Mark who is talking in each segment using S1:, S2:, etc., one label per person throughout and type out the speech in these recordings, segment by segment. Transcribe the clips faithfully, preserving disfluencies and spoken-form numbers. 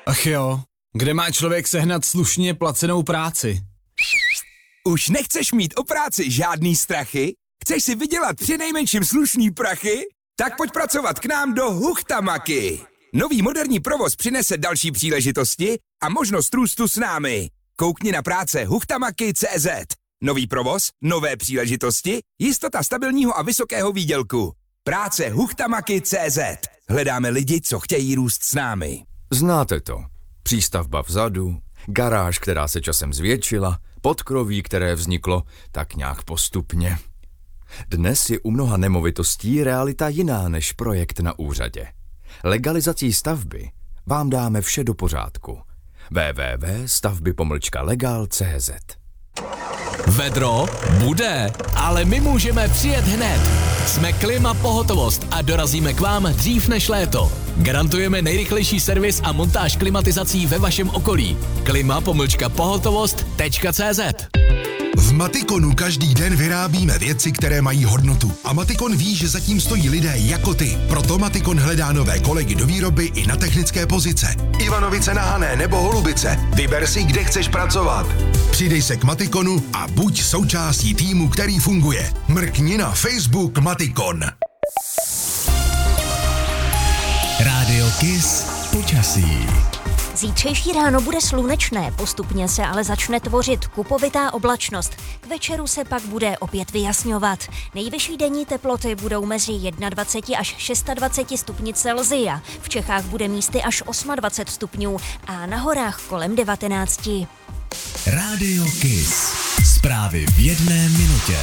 S1: Ach jo, kde má člověk sehnat slušně placenou práci?
S2: Už nechceš mít o práci žádný strachy? Chceš si vydělat přinejmenším slušný prachy? Tak pojď pracovat k nám do Huchtamaky. Nový moderní provoz přinese další příležitosti a možnost růstu s námi. Koukni na práce huchtamaky tečka cé zet. Nový provoz, nové příležitosti, jistota stabilního a vysokého výdělku. Práce huchtamaky tečka cé zet. Hledáme lidi, co chtějí růst s námi.
S3: Znáte to. Přístavba vzadu, garáž, která se časem zvětšila, podkroví, které vzniklo tak nějak postupně. Dnes je u mnoha nemovitostí realita jiná než projekt na úřadě. Legalizací stavby vám dáme vše do pořádku. w w w tečka stavby pomlčka legal tečka cé zet.
S4: Vedro bude, ale my můžeme přijet hned. Jsme Klima Pohotovost a dorazíme k vám dřív než léto. Garantujeme nejrychlejší servis a montáž klimatizací ve vašem okolí. Klima pomlčka pohotovost tečka cé zet.
S5: V Matikonu každý den vyrábíme věci, které mají hodnotu. A Matikon ví, že zatím stojí lidé jako ty. Proto Matikon hledá nové kolegy do výroby i na technické pozice. Ivanovice na Hané nebo Holubice. Vyber si, kde chceš pracovat. Přidej se k Matikonu a buď součástí týmu, který funguje. Mrkni na Facebook Matikon.
S4: Rádio Kiss počasí.
S6: Zítřejší ráno bude slunečné, postupně se ale začne tvořit kupovitá oblačnost. K večeru se pak bude opět vyjasňovat. Nejvyšší denní teploty budou mezi dvacet jedna až dvacet šest stupni Celsia. V Čechách bude místy až dvacet osm stupňů a na horách kolem devatenáct.
S4: Rádio Kiss. Zprávy v jedné minutě.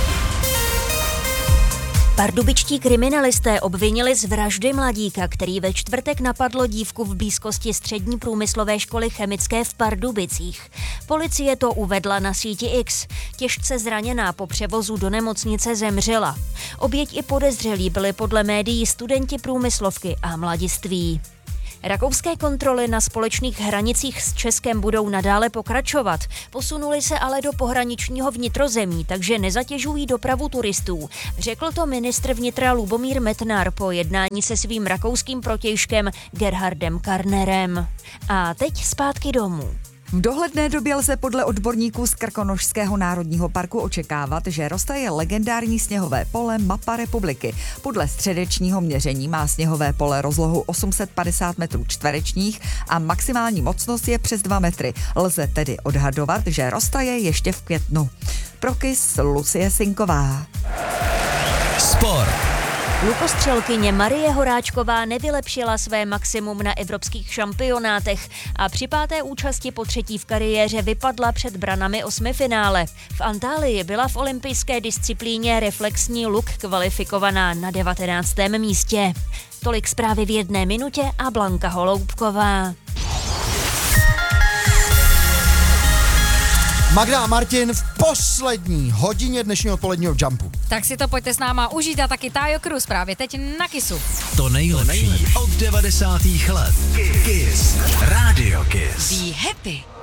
S6: Pardubičtí kriminalisté obvinili z vraždy mladíka, který ve čtvrtek napadlo dívku v blízkosti střední průmyslové školy chemické v Pardubicích. Policie to uvedla na síti X. Těžce zraněná po převozu do nemocnice zemřela. Oběť i podezřelí byli podle médií studenti průmyslovky a mladiství. Rakouské kontroly na společných hranicích s Českem budou nadále pokračovat. Posunuli se ale do pohraničního vnitrozemí, takže nezatěžují dopravu turistů. Řekl to ministr vnitra Lubomír Metnar po jednání se svým rakouským protějškem Gerhardem Karnerem. A teď zpátky domů.
S7: V dohledné době lze podle odborníků z Krkonošského národního parku očekávat, že roztaje legendární sněhové pole Mapa republiky. Podle středečního měření má sněhové pole rozlohu osm set padesát metrů čtverečních a maximální mocnost je přes dva metry. Lze tedy odhadovat, že roztaje ještě v květnu. Pro Kiss Lucie Sinková.
S4: Sport.
S6: Lukostřelkyně Marie Horáčková nevylepšila své maximum na evropských šampionátech a při páté účasti po třetí v kariéře vypadla před branami osmifinále. V Antálii byla v olympijské disciplíně reflexní luk kvalifikovaná na devatenáctém místě. Tolik zprávy v jedné minutě a Blanka Holoubková.
S8: Magda a Martin v poslední hodině dnešního odpoledního Jumpu.
S9: Tak si to pojďte s náma užít a taky Tajo Cruz právě teď na Kissu.
S4: To nejlepší od devadesátých let. Kiss. Rádio Kiss.
S9: Be happy.